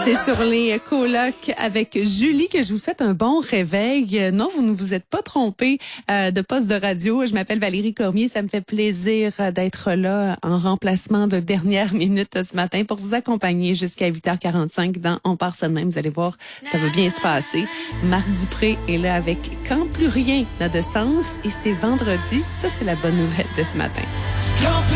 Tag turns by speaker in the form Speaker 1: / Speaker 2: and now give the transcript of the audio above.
Speaker 1: C'est sur les colocs avec Julie que je vous souhaite un bon réveil. Non, vous ne vous êtes pas trompé de poste de radio. Je m'appelle Valérie Cormier. Ça me fait plaisir d'être là en remplacement de dernière minute ce matin pour vous accompagner jusqu'à 8h45 dans On part ça de même. Vous allez voir, ça va bien se passer. Marc Dupré est là avec Quand plus rien n'a de sens et c'est vendredi. Ça, c'est la bonne nouvelle de ce matin.